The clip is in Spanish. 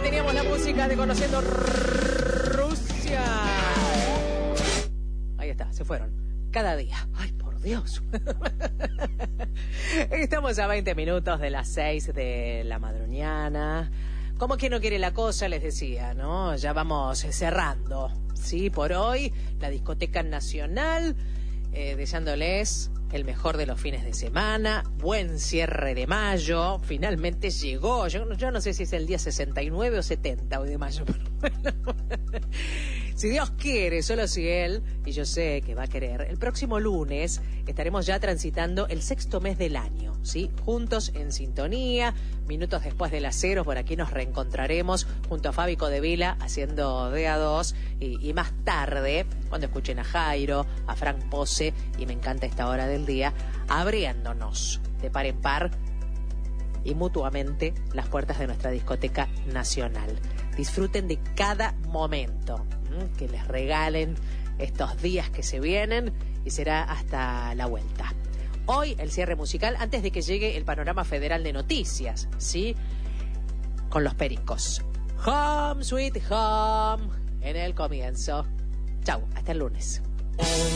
teníamos la música de Conociendo Rusia. Ahí está, se fueron. Cada día. Ay, por Dios. Estamos a 20 minutos de las 6 de la madrugada. Como quien no quiere la cosa, les decía, ¿no? Ya vamos cerrando, ¿sí? Por hoy, la Discoteca Nacional, deseándoles el mejor de los fines de semana, buen cierre de mayo, finalmente llegó, yo no sé si es el día 69 o 70 hoy de mayo, pero bueno. Si Dios quiere, solo si Él, y yo sé que va a querer, el próximo lunes estaremos ya transitando el 6º mes del año, ¿sí? Juntos en sintonía, minutos después de las 0, por aquí nos reencontraremos junto a Fabi Codevila haciendo de a 2 y más tarde, cuando escuchen a Jairo, a Frank Pose, y me encanta esta hora del día, abriéndonos de par en par y mutuamente las puertas de nuestra Discoteca Nacional. Disfruten de cada momento que les regalen estos días que se vienen y será hasta la vuelta. Hoy el cierre musical antes de que llegue el panorama federal de noticias, ¿sí? Con los Pericos. Home Sweet Home en el comienzo. Chau, hasta el lunes.